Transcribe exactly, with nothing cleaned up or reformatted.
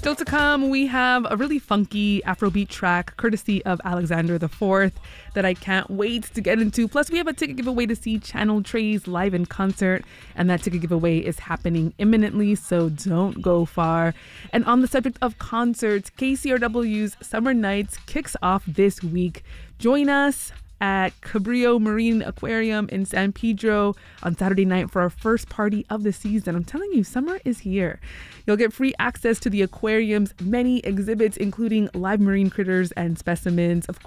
Still to come, we have a really funky Afrobeat track courtesy of Alexander the Fourth that I can't wait to get into. Plus, we have a ticket giveaway to see Channel Tres live in concert, and that ticket giveaway is happening imminently, so don't go far. And on the subject of concerts, K C R W's Summer Nights kicks off this week. Join us at Cabrillo Marine Aquarium in San Pedro on Saturday night for our first party of the season. I'm telling you, summer is here. You'll get free access to the aquarium's many exhibits, including live marine critters and specimens. Of